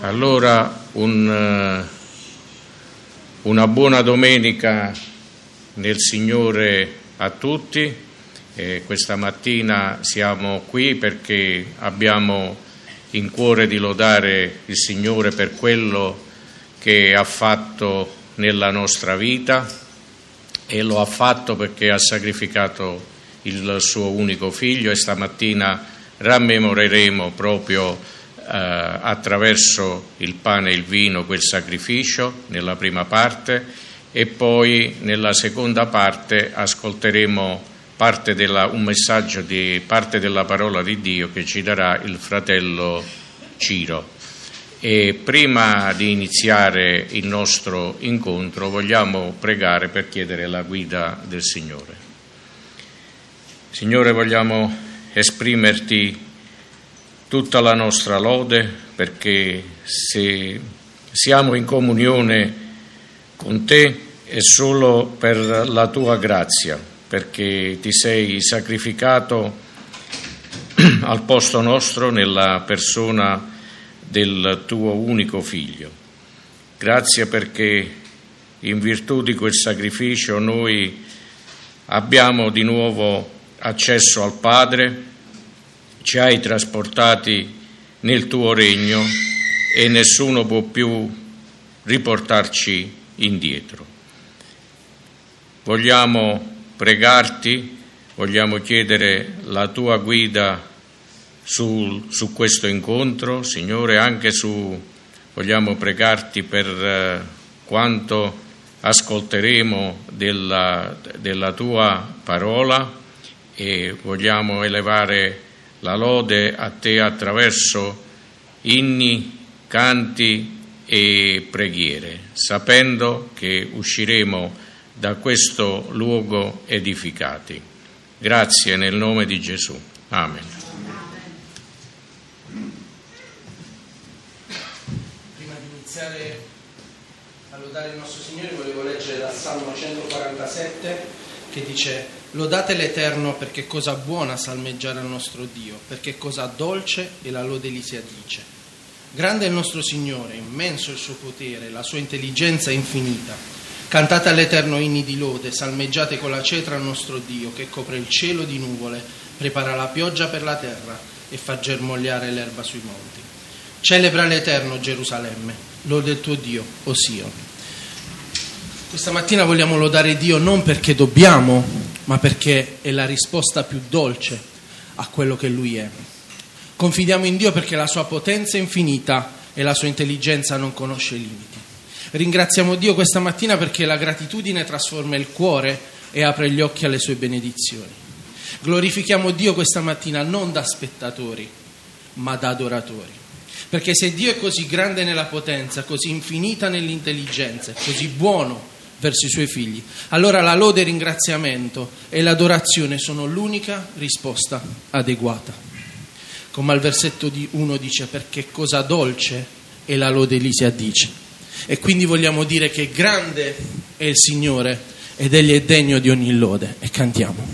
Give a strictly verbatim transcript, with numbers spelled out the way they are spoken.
Allora un, una buona domenica nel Signore a tutti. E questa mattina siamo qui perché abbiamo in cuore di lodare il Signore per quello che ha fatto nella nostra vita, e lo ha fatto perché ha sacrificato il suo unico figlio, e stamattina rammemoreremo proprio eh, attraverso il pane e il vino quel sacrificio nella prima parte, e poi nella seconda parte ascolteremo parte della, un messaggio di parte della parola di Dio che ci darà il fratello Ciro. E prima di iniziare il nostro incontro vogliamo pregare per chiedere la guida del Signore. Signore, vogliamo esprimerti tutta la nostra lode, perché se siamo in comunione con te è solo per la tua grazia, perché ti sei sacrificato al posto nostro nella persona del tuo unico figlio. Grazie perché in virtù di quel sacrificio noi abbiamo di nuovo accesso al Padre, ci hai trasportati nel tuo regno e nessuno può più riportarci indietro. Vogliamo pregarti, vogliamo chiedere la tua guida su, su questo incontro, Signore, anche su, vogliamo pregarti per eh, quanto ascolteremo della, della tua parola, e vogliamo elevare la lode a te attraverso inni, canti e preghiere, sapendo che usciremo da questo luogo edificati. Grazie nel nome di Gesù. Amen. Prima di iniziare a lodare il nostro Signore volevo leggere dal Salmo centoquarantasette, che dice: lodate l'Eterno, perché cosa buona salmeggiare al nostro Dio, perché cosa dolce e la lode gli si addice. Grande è il nostro Signore, immenso il suo potere, la sua intelligenza è infinita. Cantate all'Eterno inni di lode, salmeggiate con la cetra al nostro Dio, che copre il cielo di nuvole, prepara la pioggia per la terra e fa germogliare l'erba sui monti. Celebra l'Eterno, Gerusalemme, lode il tuo Dio, o Sion. Questa mattina vogliamo lodare Dio non perché dobbiamo, ma perché è la risposta più dolce a quello che Lui è. Confidiamo in Dio perché la sua potenza è infinita e la sua intelligenza non conosce limiti. Ringraziamo Dio questa mattina perché la gratitudine trasforma il cuore e apre gli occhi alle sue benedizioni. Glorifichiamo Dio questa mattina non da spettatori, ma da adoratori. Perché se Dio è così grande nella potenza, così infinita nell'intelligenza, così buono verso i suoi figli, allora la lode, il ringraziamento e l'adorazione sono l'unica risposta adeguata. Come al versetto uno dice: perché cosa dolce e la lode gli si addice. E quindi vogliamo dire che grande è il Signore ed Egli è degno di ogni lode. E cantiamo.